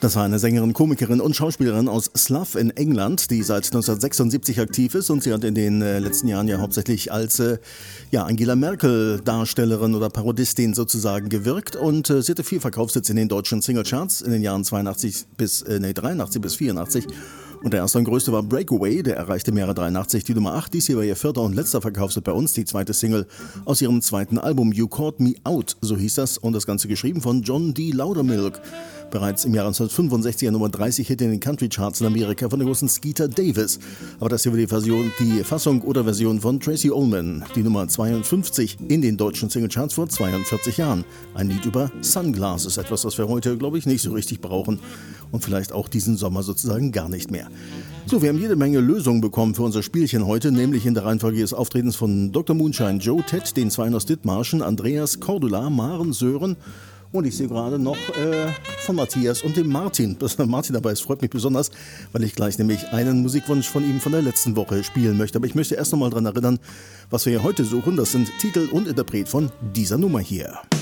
Das war eine Sängerin, Komikerin und Schauspielerin aus Slough in England, die seit 1976 aktiv ist, und sie hat in den letzten Jahren ja hauptsächlich als Angela Merkel Darstellerin oder Parodistin sozusagen gewirkt, und sie hatte viel Verkaufshits in den deutschen Singlecharts in den Jahren 83 bis 84. Und der erste und größte war Breakaway, der erreichte im Jahre 83 die Nummer 8. Dies hier war ihr vierter und letzter Verkaufshit bei uns, die zweite Single aus ihrem zweiten Album You Caught Me Out, so hieß das, und das Ganze geschrieben von John D. Loudermilk. Bereits im Jahre 1965 Nummer 30 Hit in den Country Charts in Amerika von der großen Skeeter Davis. Aber das hier war die Fassung oder Version von Tracy Ullman, die Nummer 52 in den deutschen Singlecharts vor 42 Jahren. Ein Lied über Sunglasses, etwas, was wir heute, glaube ich, nicht so richtig brauchen und vielleicht auch diesen Sommer sozusagen gar nicht mehr. So, wir haben jede Menge Lösungen bekommen für unser Spielchen heute, nämlich in der Reihenfolge des Auftretens von Dr. Moonshine Joe, Ted, den Zweien aus Dithmarschen, Andreas, Cordula, Maren, Sören. Und ich sehe gerade noch von Matthias und dem Martin. Dass Martin dabei ist, freut mich besonders, weil ich gleich nämlich einen Musikwunsch von ihm von der letzten Woche spielen möchte. Aber ich möchte erst noch mal daran erinnern, was wir hier heute suchen. Das sind Titel und Interpret von dieser Nummer hier.